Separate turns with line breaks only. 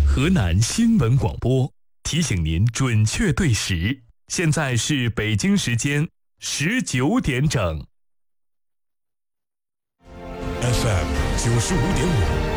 河南新闻广播提醒您准确对时，现在是北京时间19点整。
FM 95.5